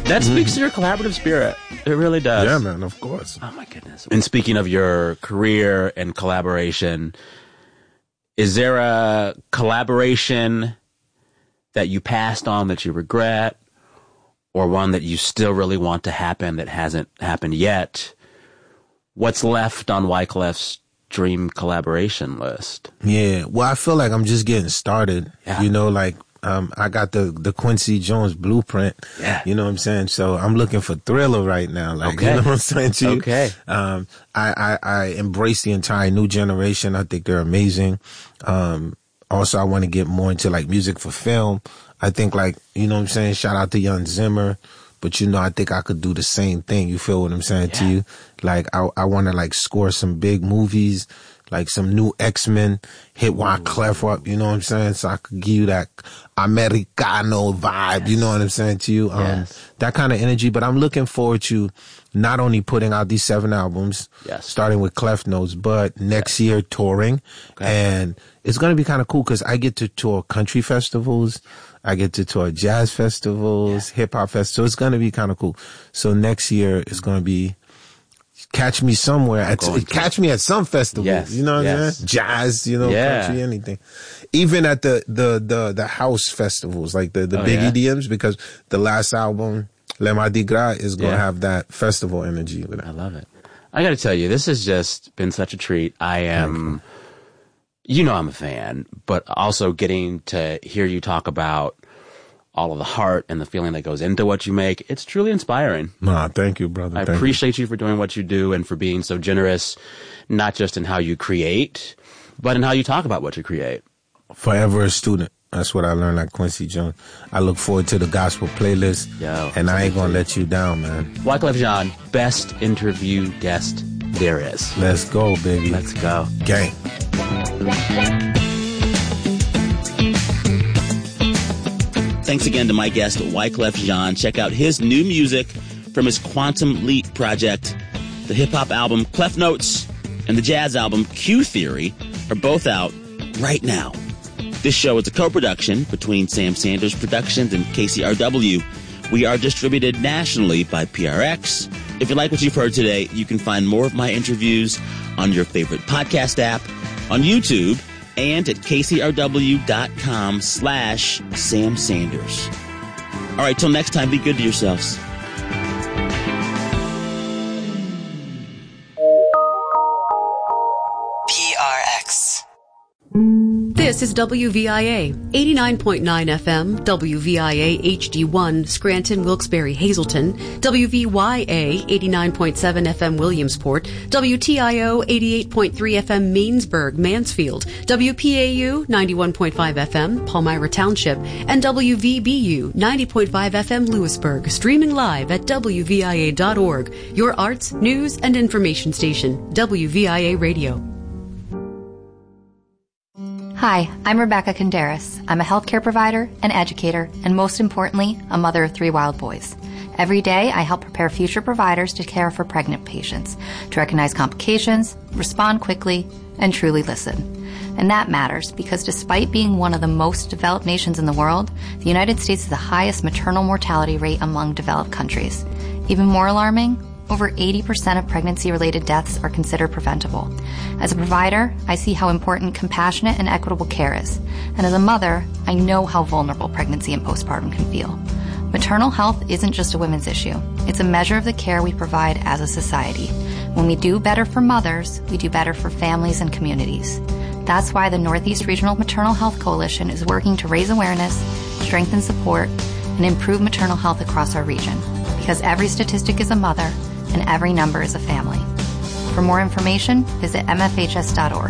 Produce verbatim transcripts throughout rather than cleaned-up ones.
That speaks mm. to your collaborative spirit. It really does. Yeah, man, of course. Oh, my goodness. And speaking of your career and collaboration, is there a collaboration that you passed on that you regret, or one that you still really want to happen that hasn't happened yet? What's left on Wyclef's dream collaboration list? Yeah, well, I feel like I'm just getting started. Yeah. You know, like um, I got the the Quincy Jones blueprint. Yeah. You know what I'm saying? So I'm looking for Thriller right now. Like, okay. You know what I'm saying to you? Okay. Um, I, I, I embrace the entire new generation. I think they're amazing. Um, also, I want to get more into like music for film. I think like, you know what I'm saying? Shout out to Young Zimmer. But, you know, I think I could do the same thing. You feel what I'm saying yeah. to you? Like, I I want to, like, score some big movies, like some new X-Men, hit Wyclef up, you know what I'm saying? So I could give you that Americano vibe, yes. you know what I'm saying to you? Um, yes. That kind of energy. But I'm looking forward to not only putting out these seven albums, yes. starting with Clef Notes, but next yes. year touring. Okay. And it's going to be kind of cool because I get to tour country festivals. I get to tour jazz festivals, yeah. hip hop festivals. It's going to be kind of cool. So next year is going to be catch me somewhere. At, catch me at some festival. Yes. You know what yes. I'm saying? Jazz, you know, yeah. country, anything. Even at the, the, the, the house festivals, like the, the oh, big yeah? E D Ms, because the last album, Le Mardi Gras, is going to yeah. have that festival energy with it. I love it. I got to tell you, this has just been such a treat. I am... You know I'm a fan, but also getting to hear you talk about all of the heart and the feeling that goes into what you make, it's truly inspiring. Nah, thank you, brother. I thank appreciate you. you for doing what you do and for being so generous, not just in how you create, but in how you talk about what you create. Forever a student. That's what I learned at Quincy Jones. I look forward to the gospel playlist, Yo, and I ain't gonna let you down, man. Wyclef Jean, best interview guest there is. Let's go, baby. Let's go. Gang. Thanks again to my guest, Wyclef Jean. Check out his new music from his Quantum Leap project. The hip-hop album Clef Notes and the jazz album Q Theory are both out right now. This show is a co-production between Sam Sanders Productions and K C R W. We are distributed nationally by P R X. If you like what you've heard today, you can find more of my interviews on your favorite podcast app, on YouTube, and at kcrw.com slash Sam Sanders. All right, till next time, be good to yourselves. P R X. This is W V I A, eighty-nine point nine F M, W V I A H D one, Scranton, Wilkes-Barre, Hazleton, W V Y A, eighty-nine point seven F M, Williamsport, W T I O, eighty-eight point three F M, Mainsburg, Mansfield, W P A U, ninety-one point five F M, Palmyra Township, and W V B U, ninety point five F M, Lewisburg, streaming live at W V I A dot org, your arts, news, and information station, W V I A Radio. Hi, I'm Rebecca Conderas. I'm a healthcare provider, an educator, and most importantly, a mother of three wild boys. Every day, I help prepare future providers to care for pregnant patients, to recognize complications, respond quickly, and truly listen. And that matters because despite being one of the most developed nations in the world, the United States has the highest maternal mortality rate among developed countries. Even more alarming, over eighty percent of pregnancy-related deaths are considered preventable. As a provider, I see how important compassionate and equitable care is. And as a mother, I know how vulnerable pregnancy and postpartum can feel. Maternal health isn't just a women's issue. It's a measure of the care we provide as a society. When we do better for mothers, we do better for families and communities. That's why the Northeast Regional Maternal Health Coalition is working to raise awareness, strengthen support, and improve maternal health across our region. Because every statistic is a mother, and every number is a family. For more information, visit m f h s dot org.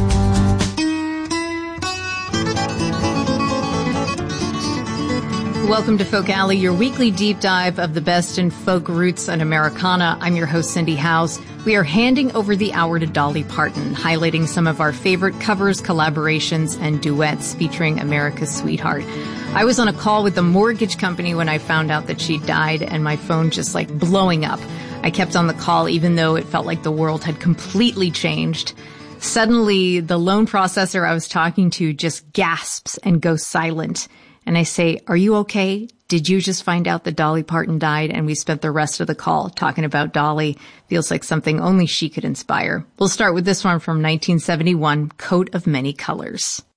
Welcome to Folk Alley, your weekly deep dive of the best in folk roots and Americana. I'm your host, Cindy House. We are handing over the hour to Dolly Parton, highlighting some of our favorite covers, collaborations, and duets featuring America's Sweetheart. I was on a call with the mortgage company when I found out that she died, and my phone just like blowing up. I kept on the call even though it felt like the world had completely changed. Suddenly, the loan processor I was talking to just gasps and goes silent. And I say, are you okay? Did you just find out that Dolly Parton died? And we spent the rest of the call talking about Dolly. Feels like something only she could inspire. We'll start with this one from nineteen seventy-one, Coat of Many Colors.